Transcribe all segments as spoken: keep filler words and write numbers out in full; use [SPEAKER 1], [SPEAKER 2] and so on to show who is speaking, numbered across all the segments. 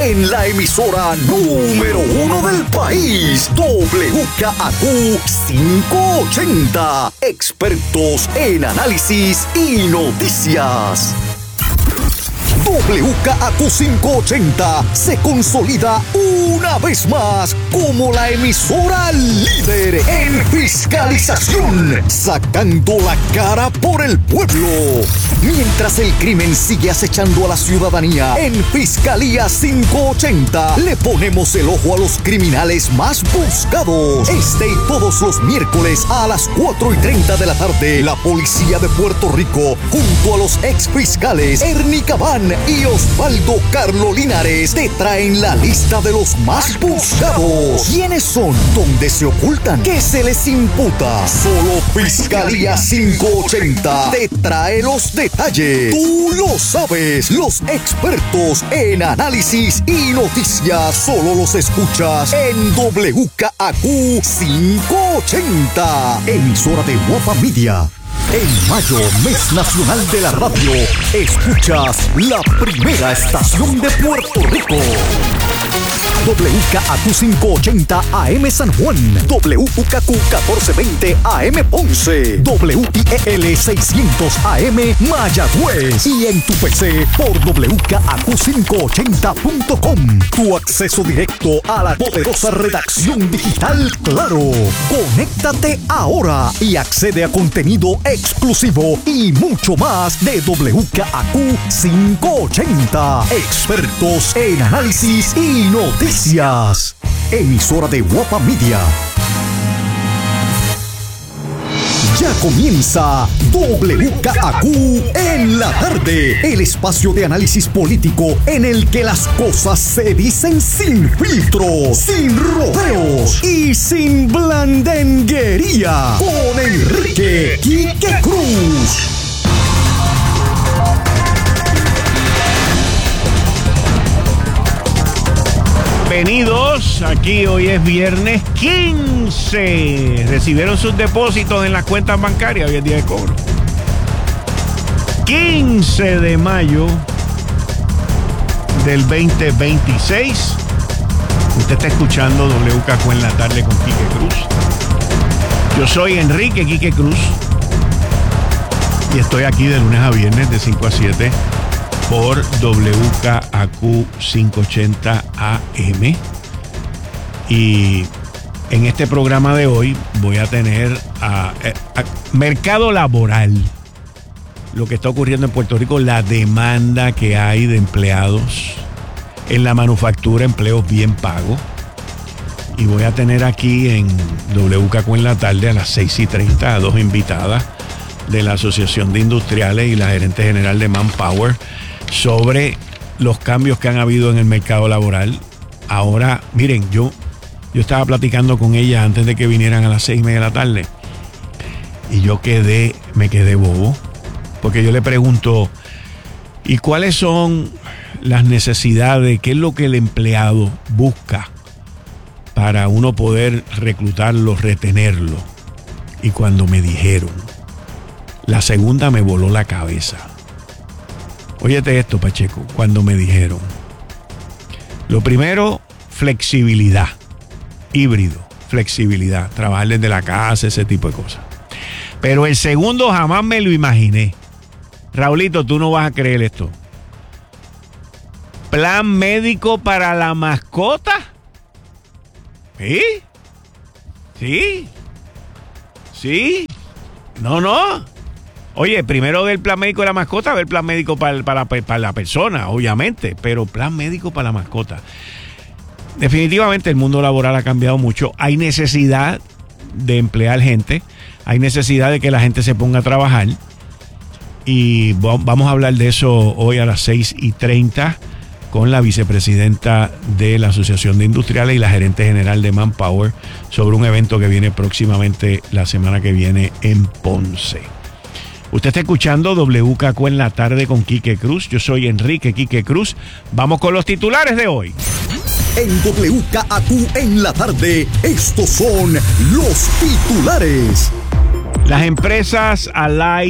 [SPEAKER 1] en la emisora número uno del país, W K A Q quinientos ochenta, expertos en análisis y noticias. W K A Q quinientos ochenta se consolida una vez más como la emisora líder en fiscalización, sacando la cara por el pueblo. Mientras el crimen sigue acechando a la ciudadanía, en Fiscalía quinientos ochenta le ponemos el ojo a los criminales más buscados. Este y todos los miércoles a las cuatro y treinta de la tarde, la policía de Puerto Rico, junto a los ex fiscales Ernie Cabán y Osvaldo Carlo Linares, te traen la lista de los más buscados. ¿Quiénes son? ¿Dónde se ocultan? ¿Qué se les imputa? Solo Fiscalía quinientos ochenta te trae los detalles. Tú lo sabes, los expertos en análisis y noticias solo los escuchas en W K A Q quinientos ochenta, emisora de Guapa Media. En mayo, mes nacional de la radio, escuchas la primera estación de Puerto Rico. W K A Q quinientos ochenta A M San Juan, W K Q catorce veinte A M Ponce, W I E L seiscientos A M Mayagüez y en tu P C por W K A Q quinientos ochenta punto com. Tu acceso directo a la poderosa redacción digital Claro. Conéctate ahora y accede a contenido exclusivo y mucho más de W K A Q quinientos ochenta. Expertos en análisis y noticias. Emisora de Guapa Media. Ya comienza W K A Q en la tarde, el espacio de análisis político en el que las cosas se dicen sin filtro, sin rodeos y sin blandenguería. Con Enrique Quique Cruz.
[SPEAKER 2] Bienvenidos, aquí hoy es viernes quince. Recibieron sus depósitos en las cuentas bancarias, hoy es día de cobro. quince de mayo del veinte veintiséis. Usted está escuchando W K Q en la tarde con Quique Cruz. Yo soy Enrique Quique Cruz y estoy aquí de lunes a viernes de cinco a siete por W K A Q quinientos ochenta A M. Y en este programa de hoy voy a tener a, a, a mercado laboral, lo que está ocurriendo en Puerto Rico, la demanda que hay de empleados en la manufactura, empleos bien pagos. Y voy a tener aquí en W K Q en la tarde a las seis y treinta a dos invitadas de la Asociación de Industriales y la gerente general de Manpower sobre los cambios que han habido en el mercado laboral. Ahora, miren, yo, yo estaba platicando con ella antes de que vinieran a las seis y media de la tarde y yo quedé, me quedé bobo, porque yo le pregunto, ¿y cuáles son las necesidades? ¿Qué es lo que el empleado busca para uno poder reclutarlo, retenerlo? Y cuando me dijeron, la segunda me voló la cabeza. Óyete esto, Pacheco, cuando me dijeron, lo primero, flexibilidad, híbrido, flexibilidad, trabajar desde la casa, ese tipo de cosas. Pero el segundo jamás me lo imaginé. Raulito, tú no vas a creer esto. Plan médico para la mascota. ¿Sí? ¿Sí? ¿Sí? No, no. Oye, primero del plan médico de la mascota, ver el plan médico para, para, para la persona, obviamente, pero plan médico para la mascota. Definitivamente el mundo laboral ha cambiado mucho. Hay necesidad de emplear gente, hay necesidad de que la gente se ponga a trabajar y vamos a hablar de eso hoy a las seis y treinta con la vicepresidenta de la Asociación de Industriales y la gerente general de Manpower sobre un evento que viene próximamente la semana que viene en Ponce. Usted está escuchando W K Q en la tarde con Quique Cruz. Yo soy Enrique Quique Cruz. Vamos con los titulares de hoy.
[SPEAKER 1] En W K A Q en la tarde, estos son los titulares.
[SPEAKER 2] Las empresas Alight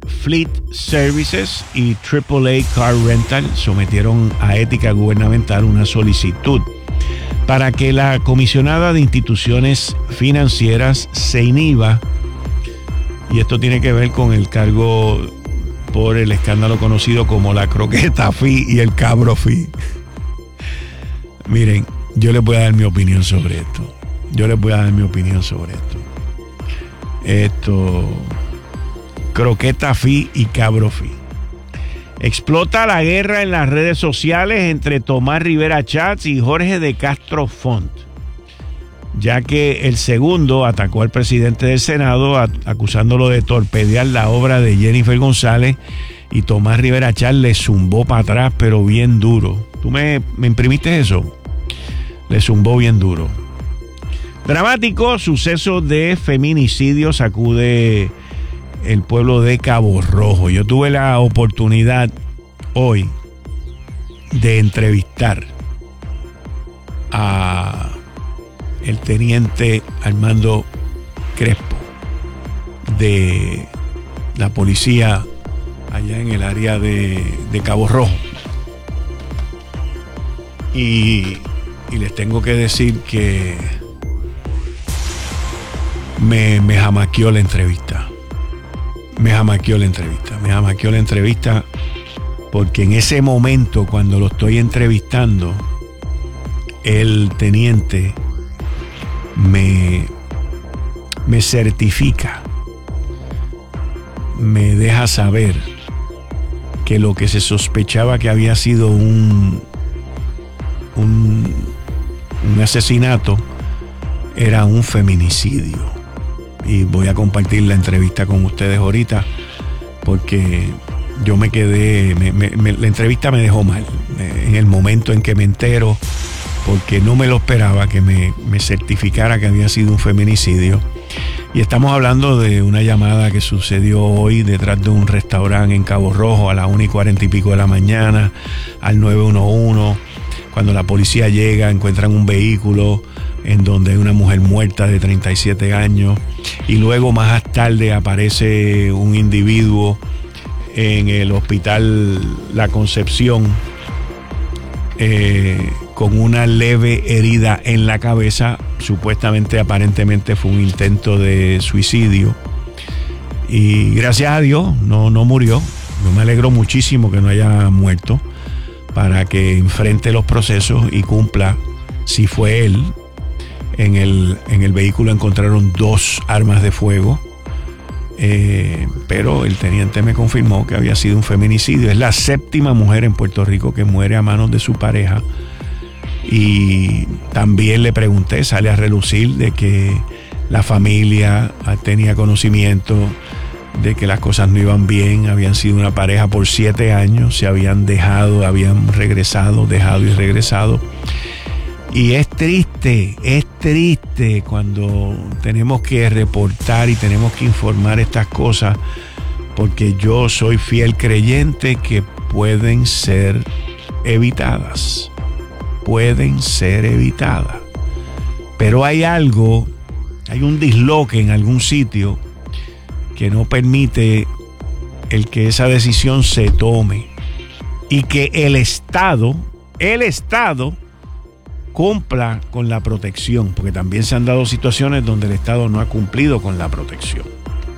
[SPEAKER 2] Fleet Services y triple A Car Rental sometieron a ética gubernamental una solicitud para que la comisionada de instituciones financieras se inhiba, y esto tiene que ver con el cargo por el escándalo conocido como la croqueta fee y el cabro fee. Miren, yo les voy a dar mi opinión sobre esto. Yo les voy a dar mi opinión sobre esto. Esto, croqueta fee y cabro fee. Explota la guerra en las redes sociales entre Tomás Rivera Chats y Jorge de Castro Font, ya que el segundo atacó al presidente del Senado acusándolo de torpedear la obra de Jennifer González, y Tomás Rivera Chats le zumbó para atrás, pero bien duro. ¿Tú me, me imprimiste eso? Le zumbó bien duro. Dramático suceso de feminicidio sacude el pueblo de Cabo Rojo. Yo tuve la oportunidad hoy de entrevistar a el teniente Armando Crespo de la policía allá en el área de, de Cabo Rojo. Y, y les tengo que decir que me, me jamaqueó la entrevista. Me jamaqueó la entrevista. Me jamaqueó la entrevista porque en ese momento, cuando lo estoy entrevistando, el teniente me, me certifica, me deja saber que lo que se sospechaba que había sido un, un, un asesinato era un feminicidio. Y voy a compartir la entrevista con ustedes ahorita porque yo me quedé, me, me, me, la entrevista me dejó mal en el momento en que me entero, porque no me lo esperaba que me, me certificara que había sido un feminicidio. Y estamos hablando de una llamada que sucedió hoy detrás de un restaurante en Cabo Rojo a las una y cuarenta y pico de la mañana, al nueve uno uno. Cuando la policía llega, encuentran un vehículo en donde hay una mujer muerta de treinta y siete años, y luego más tarde aparece un individuo en el hospital La Concepción eh, con una leve herida en la cabeza. Supuestamente, aparentemente fue un intento de suicidio, y gracias a Dios no, no murió. Yo me alegro muchísimo que no haya muerto, para que enfrente los procesos y cumpla si fue él. En el, en el vehículo encontraron dos armas de fuego, eh, pero el teniente me confirmó que había sido un feminicidio. Es la séptima mujer en Puerto Rico que muere a manos de su pareja. Y también le pregunté, sale a relucir de que la familia tenía conocimiento de que las cosas no iban bien. Habían sido una pareja por siete años, se habían dejado, habían regresado, dejado y regresado. Y es triste, es triste cuando tenemos que reportar y tenemos que informar estas cosas, porque yo soy fiel creyente que pueden ser evitadas, pueden ser evitadas. Pero hay algo, hay un disloque en algún sitio que no permite el que esa decisión se tome, y que el Estado, el Estado cumpla con la protección, porque también se han dado situaciones donde el Estado no ha cumplido con la protección.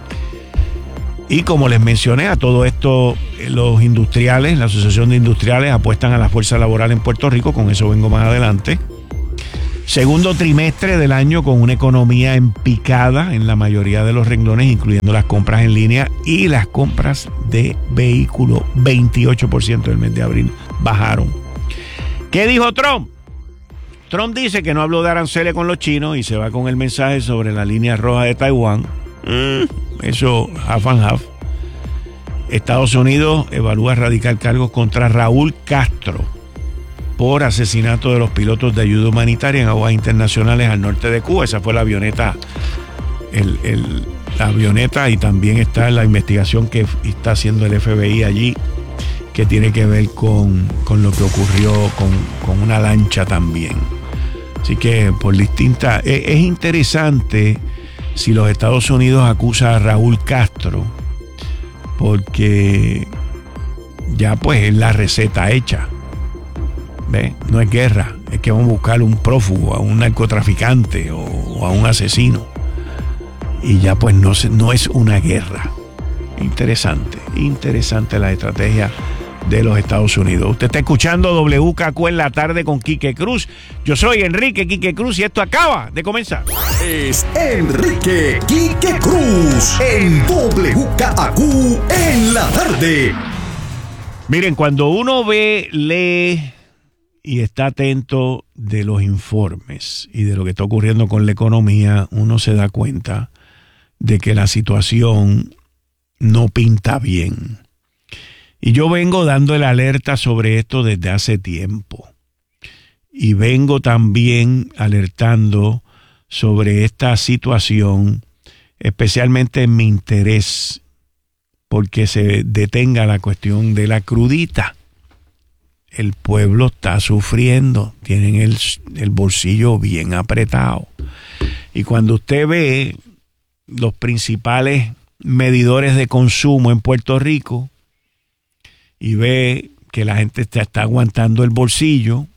[SPEAKER 2] Y como les mencioné, a todo esto los industriales, la Asociación de Industriales, apuestan a la fuerza laboral en Puerto Rico. Con eso vengo más adelante. Segundo trimestre del año con una economía en picada en la mayoría de los renglones, incluyendo las compras en línea y las compras de vehículos. veintiocho por ciento del mes de abril bajaron. ¿Qué dijo Trump? Trump dice que no habló de aranceles con los chinos y se va con el mensaje sobre la línea roja de Taiwán. Mm, eso, half and half. Estados Unidos evalúa radicar cargos contra Raúl Castro por asesinato de los pilotos de ayuda humanitaria en aguas internacionales al norte de Cuba. Esa fue la avioneta, el, el, la avioneta, y también está la investigación que está haciendo el F B I allí, que tiene que ver con, con lo que ocurrió con, con una lancha también. Así que por distintas... Es, es interesante si los Estados Unidos acusan a Raúl Castro porque ya pues es la receta hecha. ¿Ve? No es guerra, es que vamos a buscar un prófugo, a un narcotraficante o, o a un asesino. Y ya pues no, no es una guerra. Interesante, interesante la estrategia de los Estados Unidos. Usted está escuchando W K Q en la tarde con Quique Cruz. Yo soy Enrique Quique Cruz y esto acaba de comenzar.
[SPEAKER 1] Es Enrique Quique Cruz en W K Q en la tarde.
[SPEAKER 2] Miren, cuando uno ve, lee y está atento de los informes y de lo que está ocurriendo con la economía, uno se da cuenta de que la situación no pinta bien. Y yo vengo dando el alerta sobre esto desde hace tiempo. Y vengo también alertando sobre esta situación, especialmente en mi interés, porque se detenga la cuestión de la crudita. El pueblo está sufriendo, tienen el, el bolsillo bien apretado. Y cuando usted ve los principales medidores de consumo en Puerto Rico y ve que la gente está, está aguantando el bolsillo,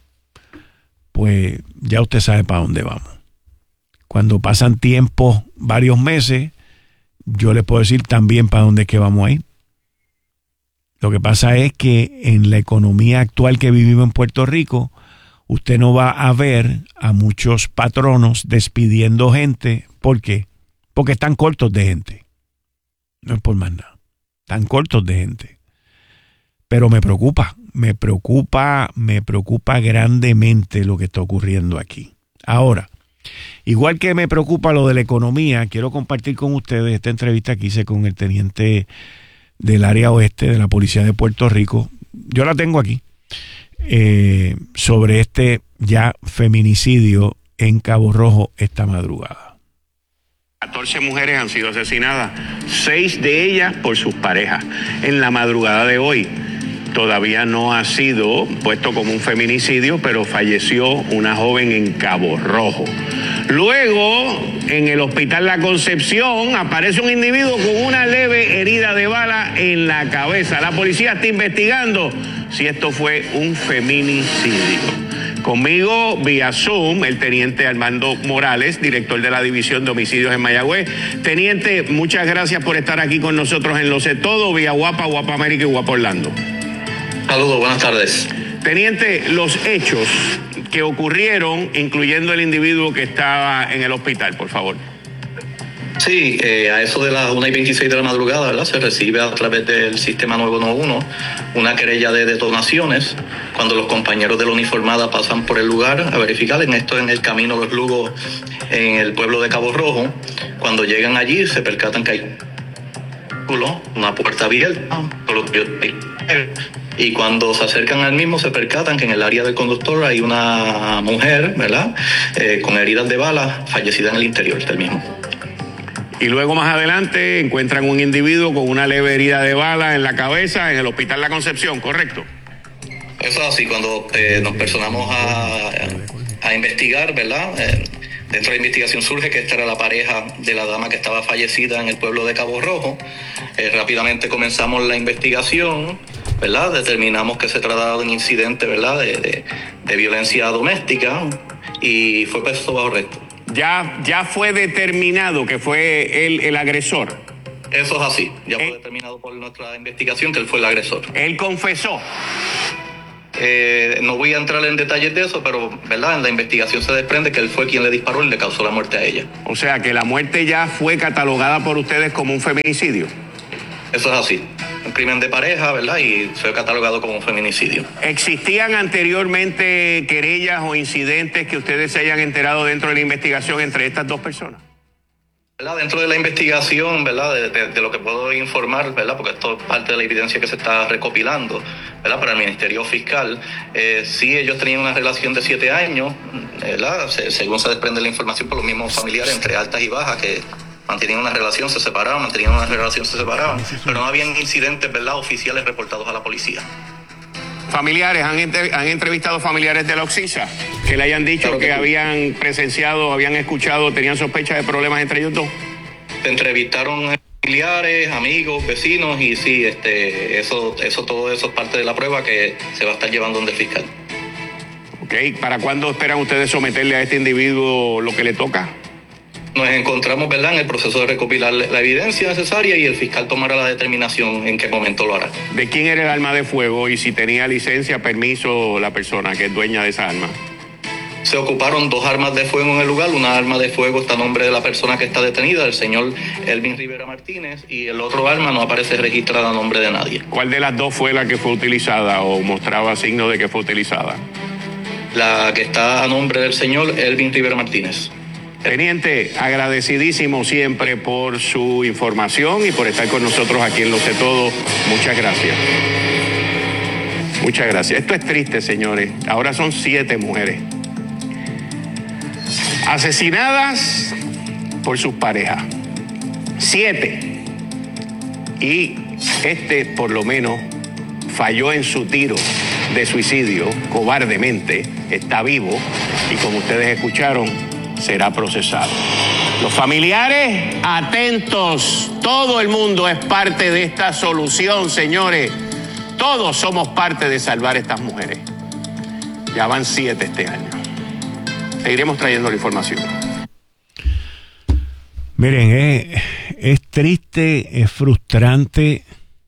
[SPEAKER 2] pues ya usted sabe para dónde vamos. Cuando pasan tiempos, varios meses, yo le puedo decir también para dónde es que vamos a ir. Lo que pasa es que en la economía actual que vivimos en Puerto Rico, usted no va a ver a muchos patronos despidiendo gente. ¿Por qué? Porque están cortos de gente. No es por más nada. Están cortos de gente. Pero me preocupa, me preocupa, me preocupa grandemente lo que está ocurriendo aquí. Ahora, igual que me preocupa lo de la economía, quiero compartir con ustedes esta entrevista que hice con el teniente del área oeste de la Policía de Puerto Rico. Yo la tengo aquí, eh, sobre este ya feminicidio en Cabo Rojo esta madrugada.
[SPEAKER 3] catorce mujeres han sido asesinadas, seis de ellas por sus parejas. En la madrugada de hoy todavía no ha sido puesto como un feminicidio, pero falleció una joven en Cabo Rojo. Luego, en el Hospital La Concepción, aparece un individuo con una leve herida de bala en la cabeza. La policía está investigando si esto fue un feminicidio. Conmigo, vía Zoom, el teniente Armando Morales, director de la División de Homicidios en Mayagüez. Teniente, muchas gracias por estar aquí con nosotros en Lo Sé Todo, vía Guapa, Guapa América y Guapa Orlando.
[SPEAKER 4] Saludos, buenas tardes.
[SPEAKER 3] Teniente, los hechos que ocurrieron, incluyendo el individuo que estaba en el hospital, por favor.
[SPEAKER 4] Sí, eh, a eso de las una y veintiséis de la madrugada, ¿verdad? Se recibe a través del sistema nueve uno uno una querella de detonaciones. Cuando los compañeros de la uniformada pasan por el lugar a verificar, en esto en el camino Los Lugos, en el pueblo de Cabo Rojo, cuando llegan allí se percatan que hay una puerta abierta, y cuando se acercan al mismo se percatan que en el área del conductor hay una mujer, ¿verdad? Eh, con heridas de bala, fallecida en el interior del mismo.
[SPEAKER 3] Y luego más adelante encuentran un individuo con una leve herida de bala en la cabeza en el Hospital La Concepción, ¿correcto?
[SPEAKER 4] Eso es así, cuando eh, nos personamos a, a investigar, ¿verdad? Eh, dentro de la investigación surge que esta era la pareja de la dama que estaba fallecida en el pueblo de Cabo Rojo. Eh, rápidamente comenzamos la investigación, ¿verdad? Determinamos que se trataba de un incidente, ¿verdad? De, de, de violencia doméstica y fue puesto bajo arresto.
[SPEAKER 3] Ya, ya fue determinado que fue él el agresor.
[SPEAKER 4] Eso es así, ya fue
[SPEAKER 3] ¿Eh?
[SPEAKER 4] determinado por nuestra investigación que él fue el agresor.
[SPEAKER 3] Él confesó.
[SPEAKER 4] Eh, no voy a entrar en detalles de eso, pero ¿verdad? En la investigación se desprende que él fue quien le disparó y le causó la muerte a ella.
[SPEAKER 3] O sea que la muerte ya fue catalogada por ustedes como un feminicidio.
[SPEAKER 4] Eso es así, un crimen de pareja, ¿verdad? Y fue catalogado como un feminicidio.
[SPEAKER 3] ¿Existían anteriormente querellas o incidentes que ustedes se hayan enterado dentro de la investigación entre estas dos personas?
[SPEAKER 4] ¿Verdad? Dentro de la investigación, ¿verdad? De, de, de lo que puedo informar, ¿verdad? Porque esto es parte de la evidencia que se está recopilando, ¿verdad? Para el Ministerio Fiscal, eh, sí, ellos tenían una relación de siete años, ¿verdad? Se, según se desprende la información por los mismos familiares, entre altas y bajas, que mantenían una relación, se separaban, mantenían una relación, se separaban, pero no habían incidentes, ¿verdad? Oficiales reportados a la policía.
[SPEAKER 3] Familiares, han, entre, han entrevistado familiares de la Oxisa que le hayan dicho claro que, que habían presenciado, habían escuchado, tenían sospecha de problemas entre ellos dos.
[SPEAKER 4] Se entrevistaron familiares, amigos, vecinos, y sí, este, eso, eso, todo eso es parte de la prueba que se va a estar llevando donde el fiscal.
[SPEAKER 3] Ok, ¿para cuándo esperan ustedes someterle a este individuo lo que le toca?
[SPEAKER 4] Nos encontramos, ¿verdad?, en el proceso de recopilar la evidencia necesaria y el fiscal tomará la determinación en qué momento lo hará.
[SPEAKER 3] ¿De quién era el arma de fuego y si tenía licencia, permiso la persona que es dueña de esa arma?
[SPEAKER 4] Se ocuparon dos armas de fuego en el lugar. Una arma de fuego está a nombre de la persona que está detenida, el señor Elvin Rivera Martínez, y el otro arma no aparece registrada a nombre de nadie.
[SPEAKER 3] ¿Cuál de las dos fue la que fue utilizada o mostraba signos de que fue utilizada?
[SPEAKER 4] La que está a nombre del señor Elvin Rivera Martínez.
[SPEAKER 3] Teniente, agradecidísimo siempre por su información y por estar con nosotros aquí en Lo Sé Todo. Muchas gracias. Muchas gracias. Esto es triste, señores. Ahora son siete mujeres asesinadas por sus parejas. Siete. Y este, por lo menos, falló en su tiro de suicidio cobardemente. Está vivo y, como ustedes escucharon, será procesado. Los familiares, atentos. Todo el mundo es parte de esta solución, señores. Todos somos parte de salvar a estas mujeres. Ya van siete este año. Seguiremos trayendo la información.
[SPEAKER 2] Miren, es, es triste, es frustrante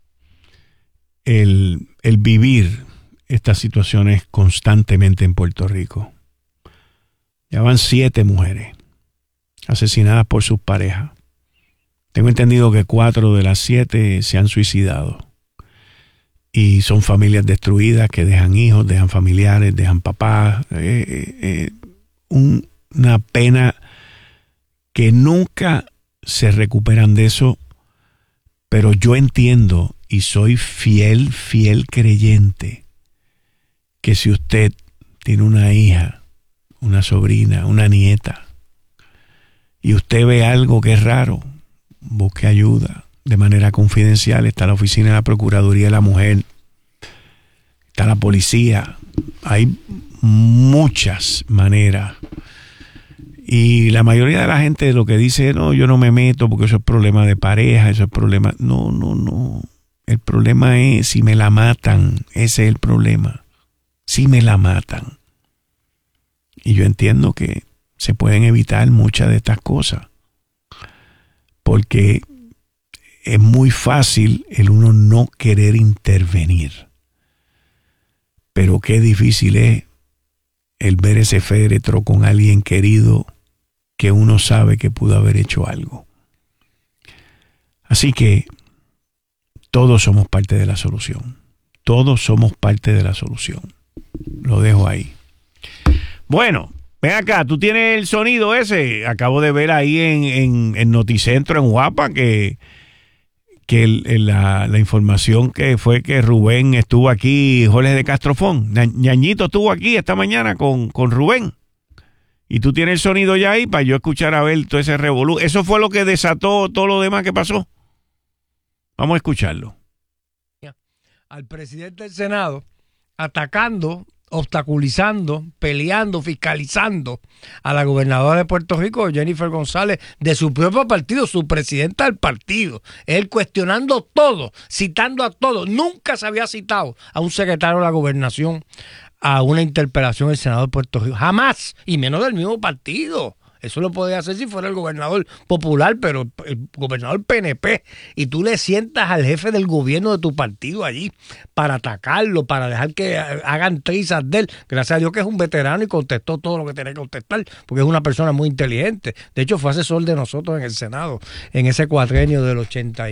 [SPEAKER 2] el, el vivir estas situaciones constantemente en Puerto Rico. Ya van siete mujeres asesinadas por sus parejas. Tengo entendido que cuatro de las siete se han suicidado. Y son familias destruidas que dejan hijos, dejan familiares, dejan papás. Eh, eh, eh, un, una pena que nunca se recuperan de eso. Pero yo entiendo y soy fiel, fiel creyente que si usted tiene una hija, una sobrina, una nieta, y usted ve algo que es raro, busque ayuda de manera confidencial. Está la oficina de la Procuraduría de la Mujer, está la policía, hay muchas maneras. Y la mayoría de la gente lo que dice, no, yo no me meto porque eso es problema de pareja, eso es problema. No, no, no. El problema es si me la matan, ese es el problema. Si me la matan. Y yo entiendo que se pueden evitar muchas de estas cosas, porque es muy fácil el uno no querer intervenir. Pero qué difícil es el ver ese féretro con alguien querido que uno sabe que pudo haber hecho algo. Así que todos somos parte de la solución. Todos somos parte de la solución. Lo dejo ahí. Bueno, ven acá, tú tienes el sonido ese. Acabo de ver ahí en, en, en Noticentro, en Guapa, que, que el, el, la, la información que fue que Rubén estuvo aquí, Jorge de Castrofón. Ñañito estuvo aquí esta mañana con, con Rubén. Y tú tienes el sonido ya ahí para yo escuchar a ver todo ese revolú. Eso fue lo que desató todo lo demás que pasó. Vamos a escucharlo.
[SPEAKER 5] Al presidente del Senado atacando, obstaculizando, peleando, fiscalizando a la gobernadora de Puerto Rico, Jennifer González, de su propio partido, su presidenta del partido. Él cuestionando todo, citando a todos. Nunca se había citado a un secretario de la gobernación a una interpelación del Senado de Puerto Rico. Jamás, y menos del mismo partido. Eso lo podía hacer si fuera el gobernador popular, pero el gobernador P N P, y tú le sientas al jefe del gobierno de tu partido allí para atacarlo, para dejar que hagan trizas de él. Gracias a Dios que es un veterano y contestó todo lo que tenía que contestar, porque es una persona muy inteligente. De hecho, fue asesor de nosotros en el Senado en ese cuatrienio del ochenta y